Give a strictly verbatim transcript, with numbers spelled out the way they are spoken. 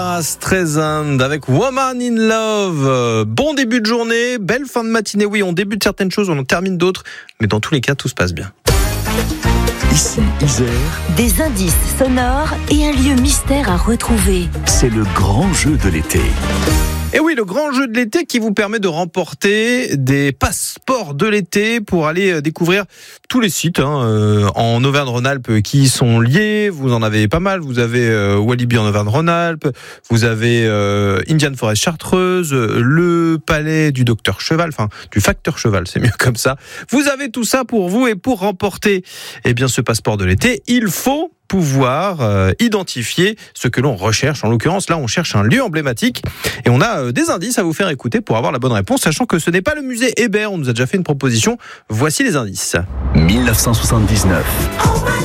Streisand avec Woman in Love. Bon début de journée, belle fin de matinée. Oui, on débute certaines choses, on en termine d'autres, mais dans tous les cas, tout se passe bien. Ici, Isère, des indices sonores et un lieu mystère à retrouver. c'est le grand jeu de l'été. Et oui, le grand jeu de l'été qui vous permet de remporter des passeports de l'été pour aller découvrir tous les sites hein, euh, en Auvergne-Rhône-Alpes qui y sont liés. Vous en avez pas mal. Vous avez euh, Walibi en Auvergne-Rhône-Alpes, vous avez euh, Indian Forest Chartreuse, le palais du docteur Cheval, enfin du facteur Cheval, c'est mieux comme ça. Vous avez tout ça pour vous et pour remporter eh bien ce passeport de l'été, il faut pouvoir euh, identifier ce que l'on recherche. En l'occurrence, là, on cherche un lieu emblématique et on a euh, des indices à vous faire écouter pour avoir la bonne réponse, sachant que ce n'est pas le musée Hébert. On nous a déjà fait une proposition. Voici les indices. mille neuf cent soixante-dix-neuf.